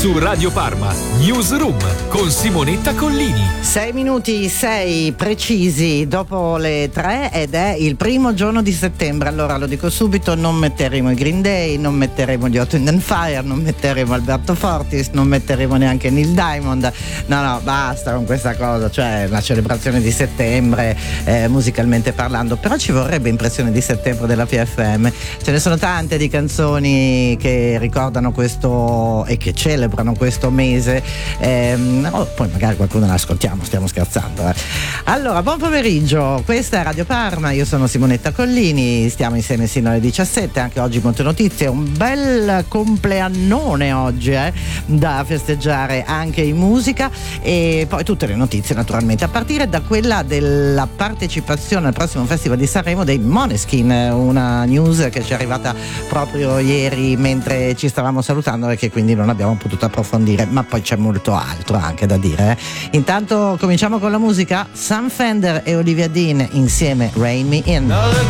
Su Radio Parma, Newsroom con Simonetta Collini. 6 minuti, 6 precisi dopo le 3 ed è il primo giorno di settembre. Allora lo dico subito, non metteremo i Green Day, non metteremo gli Earth, Wind and Fire, non metteremo Alberto Fortis, non metteremo neanche Neil Diamond. No, basta con questa cosa, cioè la celebrazione di settembre musicalmente parlando, però ci vorrebbe impressione di settembre della PFM. Ce ne sono tante di canzoni che ricordano questo e che celebrano questo mese, poi magari qualcuno la ascoltiamo, stiamo scherzando. Allora, buon pomeriggio, questa è Radio Parma, io sono Simonetta Collini, stiamo insieme sino alle 17, anche oggi molte notizie, un bel compleannone oggi da festeggiare anche in musica, e poi tutte le notizie naturalmente, a partire da quella della partecipazione al prossimo Festival di Sanremo dei Måneskin, una news che ci è arrivata proprio ieri mentre ci stavamo salutando e che quindi non abbiamo potuto approfondire, ma poi c'è molto altro anche da dire. Intanto cominciamo con la musica. Sam Fender e Olivia Dean insieme, Rain Me In. Another